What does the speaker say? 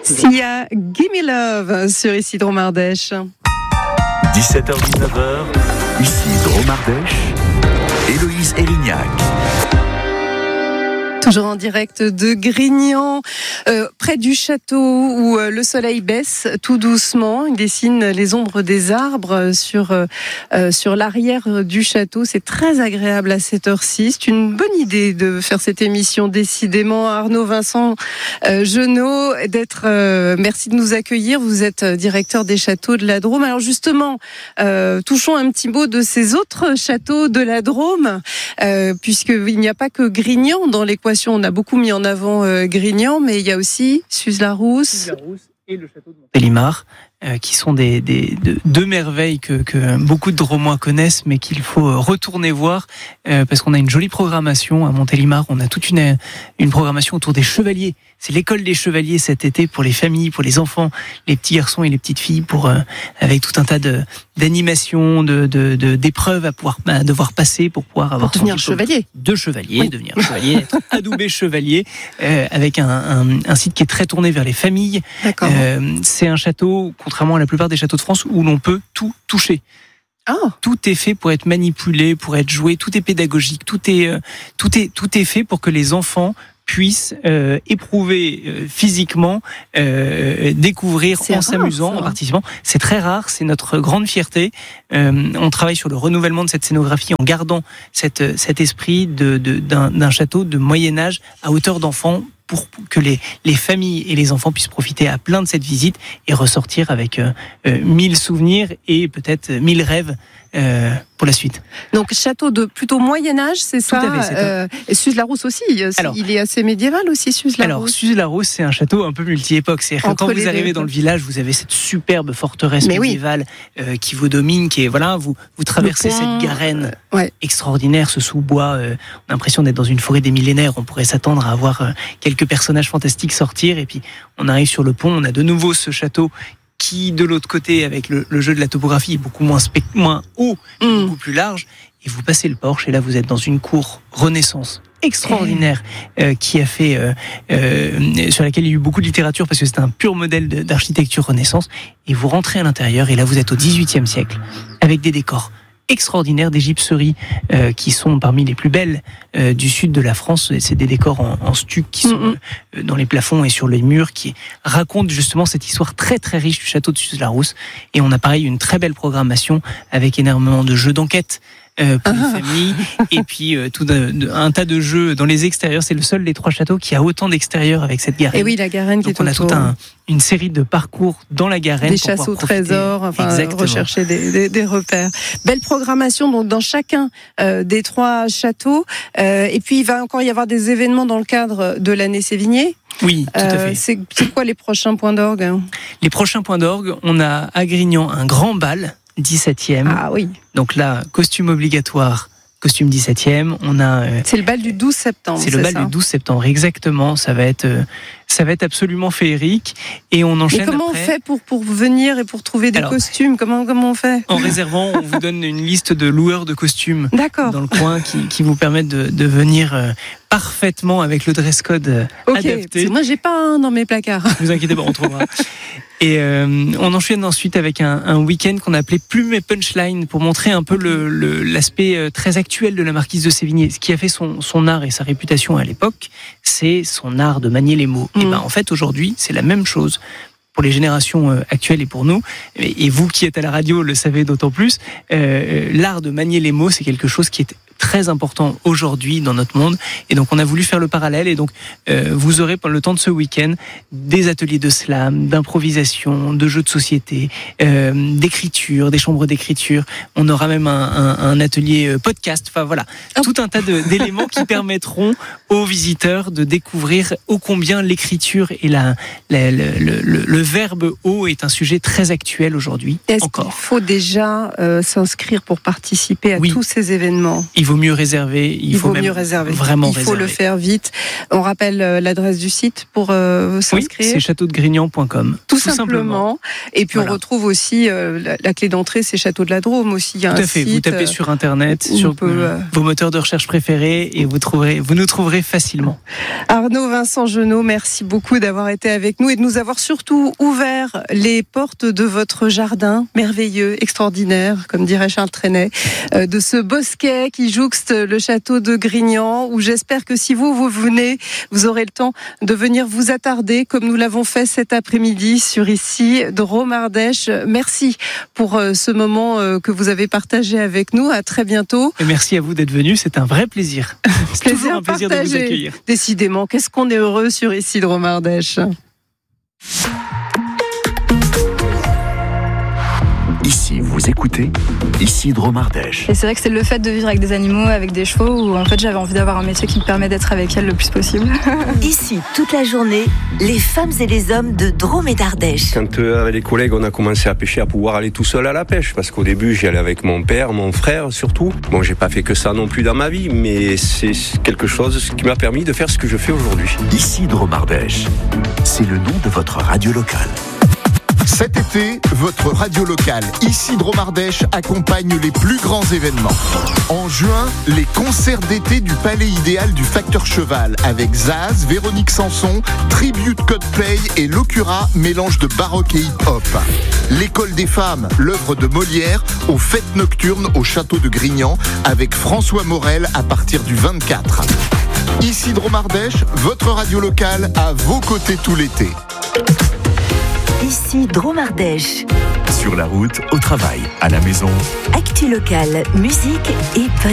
Sia, Gimme Love sur Ici Drôme Ardèche. 17h-19h, Ici Drôme Ardèche, Héloïse Erignac. Toujours en direct de Grignan, près du château où le soleil baisse tout doucement. Il dessine les ombres des arbres sur l'arrière du château. C'est très agréable à cette heure-ci. C'est une bonne idée de faire cette émission, décidément. Arnaud Vincent Genot, merci de nous accueillir. Vous êtes directeur des châteaux de la Drôme. Alors justement, touchons un petit mot de ces autres châteaux de la Drôme, puisqu'il n'y a pas que Grignan dans l'équation. On a beaucoup mis en avant Grignan, mais il y a aussi Suze-la-Rousse et le château de Montélimar, qui sont deux merveilles que beaucoup de Drômois connaissent, mais qu'il faut retourner voir, parce qu'on a une jolie programmation à Montélimar. On a toute une programmation autour des chevaliers. C'est l'école des chevaliers cet été pour les familles, pour les enfants, les petits garçons et les petites filles, avec tout un tas d'animations, d'épreuves à devoir passer pour pouvoir avoir devenir chevalier. Devenir chevalier, être adoubé chevalier, avec un site qui est très tourné vers les familles. D'accord. C'est un château, contrairement à la plupart des châteaux de France, où l'on peut tout toucher. Oh. Tout est fait pour être manipulé, pour être joué, tout est pédagogique, tout est fait pour que les enfants puissent éprouver physiquement, découvrir en s'amusant, en participant. C'est très rare, c'est notre grande fierté. On travaille sur le renouvellement de cette scénographie en gardant cet esprit d'un château de Moyen-Âge à hauteur d'enfant, pour que les familles et les enfants puissent profiter à plein de cette visite et ressortir avec 1000 souvenirs et peut-être 1000 rêves pour la suite. Donc château de plutôt Moyen-Âge, c'est ça? Tout à fait. Et Suze-la-Rousse aussi. Il est assez médiéval aussi, Suze-la-Rousse. Alors Suze-la-Rousse, c'est un château un peu multi-époque. C'est-à-dire que quand vous arrivez dans le village, vous avez cette superbe forteresse médiévale qui vous domine, qui est vous traversez cette garenne extraordinaire, ce sous-bois. On a l'impression d'être dans une forêt des millénaires. On pourrait s'attendre à avoir quelques personnages fantastiques sortir, et puis on arrive sur le pont. On a de nouveau ce château qui, de l'autre côté, avec le jeu de la topographie, est beaucoup moins haut, beaucoup plus large. Et vous passez le porche, et là, vous êtes dans une cour Renaissance extraordinaire, qui a fait, sur laquelle il y a eu beaucoup de littérature, parce que c'est un pur modèle d'architecture Renaissance. Et vous rentrez à l'intérieur, et là, vous êtes au XVIIIe siècle, avec des décors extraordinaires, des gypseries qui sont parmi les plus belles du sud de la France. C'est des décors en stuc qui sont dans les plafonds et sur les murs, qui racontent justement cette histoire très très riche du château de Suze-la-Rousse. Et on a pareil une très belle programmation avec énormément de jeux d'enquête pour les familles, et puis tout un tas de jeux dans les extérieurs. C'est le seul des trois châteaux qui a autant d'extérieurs avec cette garenne. Et oui, la garenne. Donc on a toute une série de parcours dans la garenne. Des chasses au trésor, rechercher des repères. Belle programmation donc dans chacun des trois châteaux. Et puis il va encore y avoir des événements dans le cadre de l'année Sévigné. Oui, tout à fait. C'est quoi les prochains points d'orgue? Les prochains points d'orgue, on a à Grignan un grand bal 17e. Ah oui. Donc là, costume obligatoire, costume 17e. On a. C'est le bal du 12 septembre. C'est le bal du 12 septembre, exactement. Ça va être absolument féerique. Et on enchaîne. Et comment on fait pour venir et pour trouver des costumes? Comment on fait? En réservant, on vous donne une liste de loueurs de costumes. D'accord. Dans le coin qui vous permettent de venir parfaitement avec le dress code adapté. Moi, j'ai pas un dans mes placards. Ne vous inquiétez pas, on trouvera. Et on enchaîne ensuite avec un week-end qu'on a appelé Plume et Punchline, pour montrer un peu l'aspect très actuel de la marquise de Sévigné. Ce qui a fait son art et sa réputation à l'époque, c'est son art de manier les mots. Et en fait, aujourd'hui, c'est la même chose pour les générations actuelles et pour nous. Et vous qui êtes à la radio le savez d'autant plus. L'art de manier les mots, c'est quelque chose qui est très important aujourd'hui dans notre monde, et donc on a voulu faire le parallèle. Et donc vous aurez pendant le temps de ce week-end des ateliers de slam, d'improvisation, de jeux de société, d'écriture, des chambres d'écriture. On aura même un atelier podcast. Enfin voilà, tout un tas d'éléments qui permettront aux visiteurs de découvrir ô combien l'écriture et le verbe eau est un sujet très actuel aujourd'hui. Est-ce qu'il faut déjà s'inscrire pour participer à tous ces événements ? Il vaut mieux réserver. Il faut vraiment réserver. Il faut le faire vite. On rappelle l'adresse du site pour s'inscrire. Oui, c'est châteaudgrignan.com. Tout simplement. Et puis on retrouve aussi la clé d'entrée, c'est Château de la Drôme aussi. Il y a tout à fait. Vous tapez sur Internet, sur vos moteurs de recherche préférés et vous nous trouverez facilement. Arnaud Vincent Genot, merci beaucoup d'avoir été avec nous et de nous avoir surtout ouvert les portes de votre jardin merveilleux, extraordinaire, comme dirait Charles Trenet, de ce bosquet qui jouxte le château de Grignan, où j'espère que si vous venez, vous aurez le temps de venir vous attarder, comme nous l'avons fait cet après-midi sur ici, Drôme-Ardèche. Merci pour ce moment que vous avez partagé avec nous. À très bientôt. Et merci à vous d'être venu. C'est un vrai plaisir. C'est toujours un plaisir de vous accueillir. Décidément, qu'est-ce qu'on est heureux sur ici, Drôme-Ardèche. Ici, vous écoutez Ici Drôme-Ardèche. Et c'est vrai que c'est le fait de vivre avec des animaux, avec des chevaux, où en fait j'avais envie d'avoir un métier qui me permet d'être avec elles le plus possible. Ici, toute la journée, les femmes et les hommes de Drôme et d'Ardèche. Quand avec les collègues on a commencé à pêcher, à pouvoir aller tout seul à la pêche, parce qu'au début j'y allais avec mon père, mon frère surtout. Bon, j'ai pas fait que ça non plus dans ma vie, mais c'est quelque chose qui m'a permis de faire ce que je fais aujourd'hui. Ici Drôme-Ardèche, c'est le nom de votre radio locale. Cet été, votre radio locale, ici Drôme-Ardèche, accompagne les plus grands événements. En juin, les concerts d'été du Palais Idéal du Facteur Cheval, avec Zaz, Véronique Sanson, Tribute Coldplay et Locura, mélange de baroque et hip-hop. L'École des femmes, l'œuvre de Molière, aux fêtes nocturnes au château de Grignan, avec François Morel à partir du 24. Ici Drôme-Ardèche, votre radio locale à vos côtés tout l'été. Ici Drôme-Ardèche. Sur la route, au travail, à la maison. Actu locale, musique et